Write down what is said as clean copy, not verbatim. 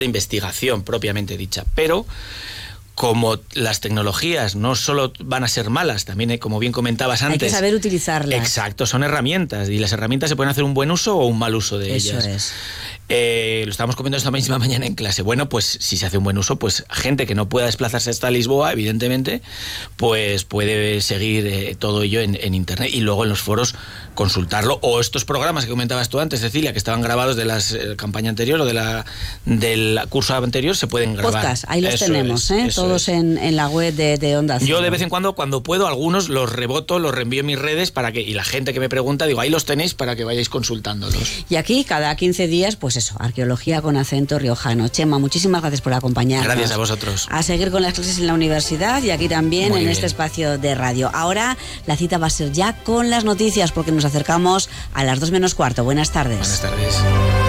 de investigación propiamente dicha, pero como las tecnologías no solo van a ser malas, también, como bien comentabas antes... Hay que saber utilizarlas. Exacto, son herramientas, y las herramientas se pueden hacer un buen uso o un mal uso de ellas. Eso es. Lo estábamos comentando esta misma mañana en clase. Bueno, pues si se hace un buen uso, pues gente que no pueda desplazarse hasta Lisboa, evidentemente, pues puede seguir todo ello en Internet, y luego en los foros consultarlo, o estos programas que comentabas tú antes, Cecilia, que estaban grabados de la campaña anterior o del curso anterior, se pueden grabar. Podcast, ahí los tenemos, todos en la web de Onda Cero. Yo de vez en cuando puedo, algunos los reboto, los reenvío en mis redes y la gente que me pregunta, digo, ahí los tenéis para que vayáis consultándolos. Y aquí, cada 15 días, pues eso, arqueología con acento riojano. Chema, muchísimas gracias por acompañarnos. Gracias a vosotros. A seguir con las clases en la universidad y aquí también Muy en bien. Este espacio de radio. Ahora la cita va a ser ya con las noticias, porque nos acercamos a las 2:15. Buenas tardes. Buenas tardes.